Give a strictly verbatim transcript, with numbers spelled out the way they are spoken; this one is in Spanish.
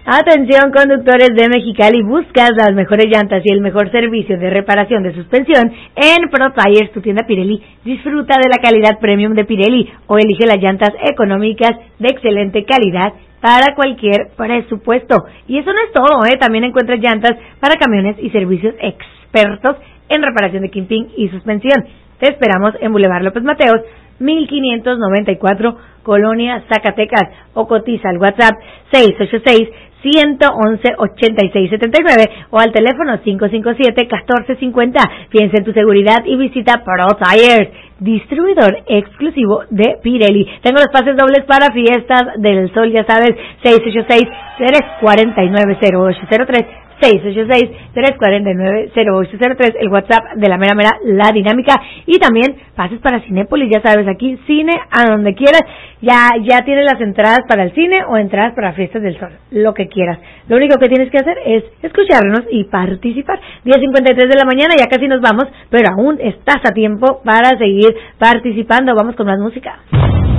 Atención conductores de Mexicali, buscas las mejores llantas y el mejor servicio de reparación de suspensión en Pro Tires, tu tienda Pirelli. Disfruta de la calidad premium de Pirelli o elige las llantas económicas de excelente calidad para cualquier presupuesto. Y eso no es todo, ¿eh? También encuentras llantas para camiones y servicios expertos en reparación de Kingpin y suspensión. Te esperamos en Boulevard López Mateos, mil quinientos noventa y cuatro, Colonia Zacatecas, o cotiza al WhatsApp seis ocho seis, uno uno uno, ocho seis siete nueve o al teléfono cinco cinco siete, uno cuatro cinco cero. Piensa en tu seguridad y visita Pro Tires, distribuidor exclusivo de Pirelli. Tengo los pases dobles para Fiestas del Sol, ya sabes, seis ocho seis, tres cuatro nueve, cero ocho cero tres, seis ocho seis, tres cuatro nueve, cero ocho cero tres, el WhatsApp de la mera mera La Dinámica. Y también pases para Cinépolis, ya sabes, aquí cine a donde quieras. Ya ya tienes las entradas para el cine o entradas para Fiestas del Sol, lo que quieras. Lo único que tienes que hacer es escucharnos y participar. diez cincuenta y tres de la mañana, ya casi nos vamos, pero aún estás a tiempo para seguir participando. Vamos con más música.